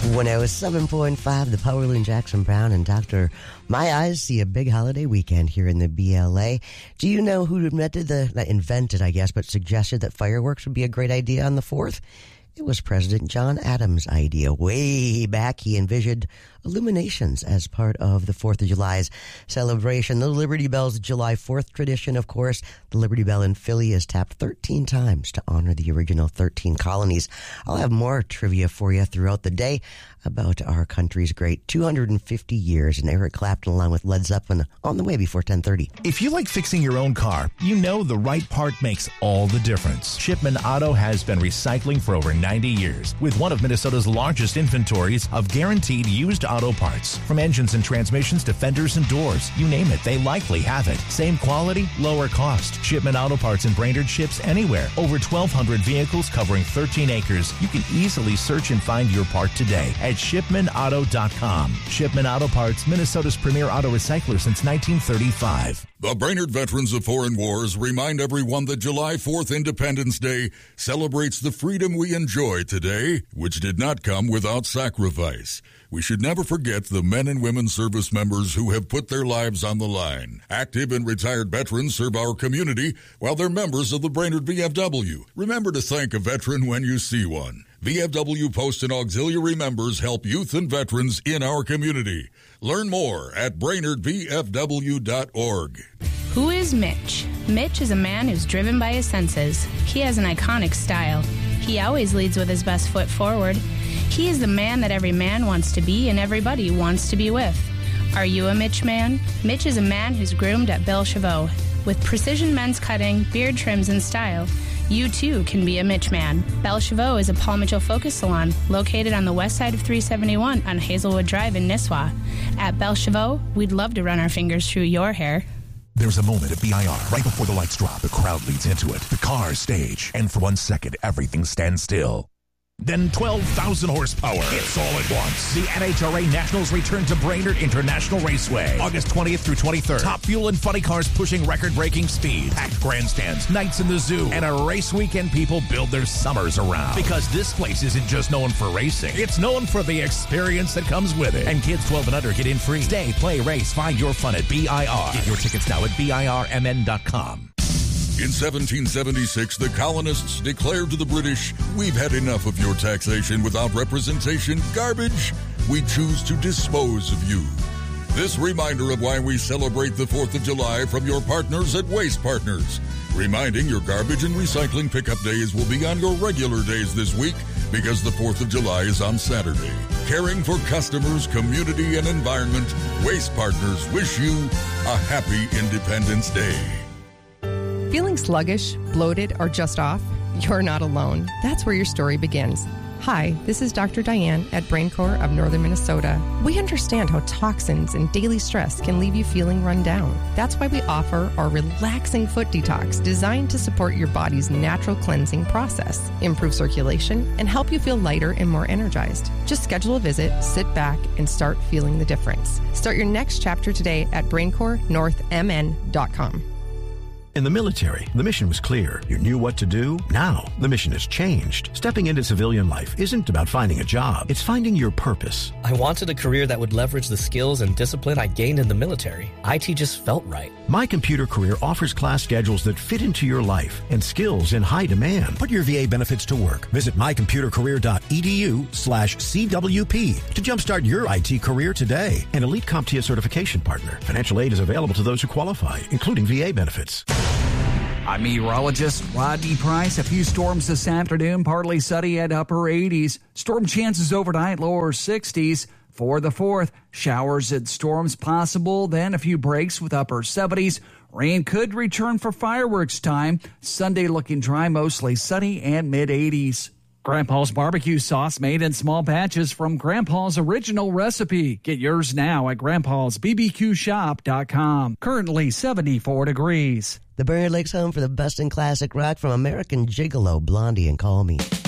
107.5, the Power Loon, Jackson Brown, and Dr. My Eyes see a big holiday weekend here in the BLA. Do you know who invented, I guess, but suggested that fireworks would be a great idea on the 4th? It was President John Adams' idea. Way back, he envisioned illuminations as part of the 4th of July's celebration. The Liberty Bell's July 4th tradition, of course. The Liberty Bell in Philly is tapped 13 times to honor the original 13 colonies. I'll have more trivia for you throughout the day about our country's great 250 years, and Eric Clapton along with Led Zeppelin on the way before 10:30. If you like fixing your own car, you know the right part makes all the difference. Shipman Auto has been recycling for over 90 years with one of Minnesota's largest inventories of guaranteed used auto parts. From engines and transmissions to fenders and doors, you name it, they likely have it. Same quality, lower cost. Shipman Auto Parts in Brainerd ships anywhere. Over 1,200 vehicles covering 13 acres. You can easily search and find your part today at ShipmanAuto.com. Shipman Auto Parts, Minnesota's premier auto recycler since 1935. The Brainerd Veterans of Foreign Wars remind everyone that July 4th, Independence Day, celebrates the freedom we enjoy today, which did not come without sacrifice. We should never forget the men and women service members who have put their lives on the line. Active and retired veterans serve our community while they're members of the Brainerd VFW. Remember to thank a veteran when you see one. VFW Post and Auxiliary members help youth and veterans in our community. Learn more at BrainerdVFW.org. Who is Mitch? Mitch is a man who's driven by his senses. He has an iconic style. He always leads with his best foot forward. He is the man that every man wants to be and everybody wants to be with. Are you a Mitch man? Mitch is a man who's groomed at Belle Chevaux. With precision men's cutting, beard trims, and style, you too can be a Mitch man. Belle Chevaux is a Paul Mitchell focus salon located on the west side of 371 on Hazelwood Drive in Nisswa. At Belle Chevaux, we'd love to run our fingers through your hair. There's a moment at BIR. Right before the lights drop, the crowd leads into it. The cars stage. And for 1 second, everything stands still. Then 12,000 horsepower. It's all at once. The NHRA Nationals return to Brainerd International Raceway. August 20th through 23rd. Top fuel and funny cars pushing record-breaking speed. Packed grandstands, nights in the zoo, and a race weekend people build their summers around. Because this place isn't just known for racing. It's known for the experience that comes with it. And kids 12 and under get in free. Stay, play, race, find your fun at BIR. Get your tickets now at BIRMN.com. In 1776, the colonists declared to the British, "We've had enough of your taxation without representation. Garbage. We choose to dispose of you." This reminder of why we celebrate the 4th of July from your partners at Waste Partners. Reminding your garbage and recycling pickup days will be on your regular days this week because the 4th of July is on Saturday. Caring for customers, community, and environment, Waste Partners wish you a happy Independence Day. Feeling sluggish, bloated, or just off? You're not alone. That's where your story begins. Hi, this is Dr. Diane at BrainCore of Northern Minnesota. We understand how toxins and daily stress can leave you feeling run down. That's why we offer our relaxing foot detox designed to support your body's natural cleansing process, improve circulation, and help you feel lighter and more energized. Just schedule a visit, sit back, and start feeling the difference. Start your next chapter today at BrainCoreNorthMN.com. In the military, the mission was clear. You knew what to do. Now, the mission has changed. Stepping into civilian life isn't about finding a job. It's finding your purpose. I wanted a career that would leverage the skills and discipline I gained in the military. IT just felt right. My Computer Career offers class schedules that fit into your life and skills in high demand. Put your VA benefits to work. Visit mycomputercareer.edu/CWP to jumpstart your IT career today. An elite CompTIA certification partner. Financial aid is available to those who qualify, including VA benefits. I'm meteorologist Rodney Price. A few storms this afternoon, partly sunny at upper 80s. Storm chances overnight, lower 60s. For the 4th, showers and storms possible, then a few breaks with upper 70s. Rain could return for fireworks time. Sunday looking dry, mostly sunny and mid-80s. Grandpa's barbecue sauce made in small batches from Grandpa's original recipe. Get yours now at grandpa'sbbqshop.com. Currently 74 degrees. The Brainerd Lakes home for the best in classic rock from American Gigolo, Blondie, and Call Me.